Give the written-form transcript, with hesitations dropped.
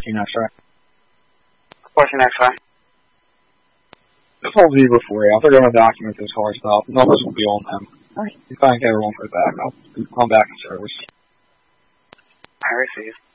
14 X-ray. 14 X-ray. This whole Zebra 4, I'll figure out how to document this car stuff. Numbers will be on them. Alright. You thank everyone for the backup. I'm back in service. I receive.